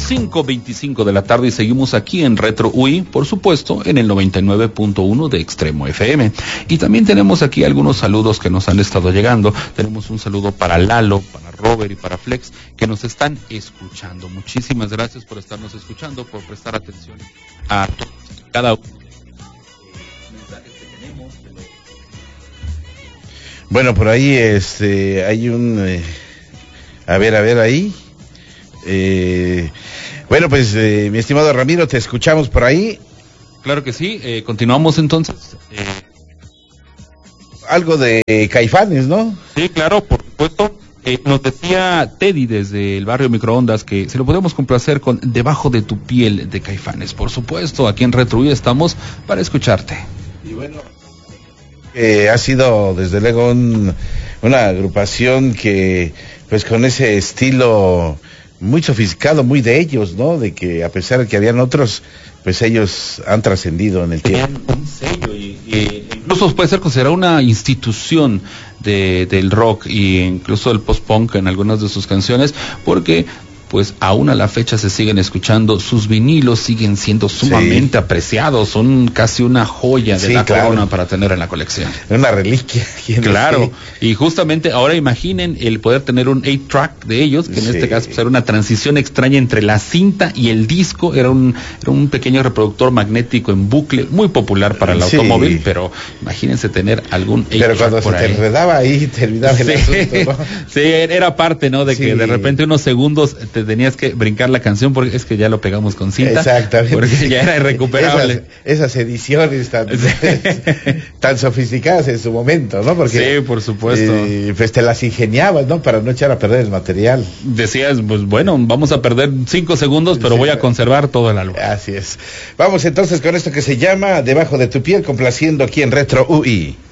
5:25 de la tarde y seguimos aquí en Retro UI, por supuesto, en el 99.1 de Extremo FM. Y también tenemos aquí algunos saludos que nos han estado llegando. Tenemos un saludo para Lalo, para Robert y para Flex, que nos están escuchando. Muchísimas gracias por estarnos escuchando, por prestar atención a todos y cada uno de los mensajes que tenemos. Bueno, por ahí hay un... A ver ahí. Bueno, pues mi estimado Ramiro, te escuchamos por ahí. Claro que sí, continuamos entonces. Algo de Caifanes, ¿no? Sí, claro, por supuesto. Nos decía Teddy desde el barrio Microondas que se lo podemos complacer con Debajo de tu piel de Caifanes. Por supuesto, aquí en Retro UI estamos para escucharte. Y bueno, ha sido desde luego una agrupación que pues con ese estilo muy sofisticado, muy de ellos, ¿no? De que a pesar de que habían otros, pues ellos han trascendido en el tiempo. Un sello y incluso puede ser considerada una institución del rock e incluso del post-punk en algunas de sus canciones, porque pues aún a la fecha se siguen escuchando, sus vinilos siguen siendo sumamente apreciados, son casi una joya de la corona para tener en la colección. Una reliquia. Claro, y justamente ahora imaginen el poder tener un 8-track de ellos, que en este caso pues, era una transición extraña entre la cinta y el disco, era un pequeño reproductor magnético en bucle, muy popular para el automóvil, pero imagínense tener algún 8-track. Pero cuando se te enredaba ahí, terminaba el asunto, ¿no? Sí, era parte, ¿no? De que de repente unos segundos te tenías que brincar la canción porque es que ya lo pegamos con cinta. Exactamente. Porque ya era irrecuperable. Esas ediciones tan sofisticadas en su momento, ¿no? Porque, sí, por supuesto. Pues te las ingeniabas, ¿no? Para no echar a perder el material. Decías, pues bueno, vamos a perder 5 segundos, pero voy a conservar todo el álbum. Así es. Vamos entonces con esto que se llama Debajo de tu piel, complaciendo aquí en Retro UI.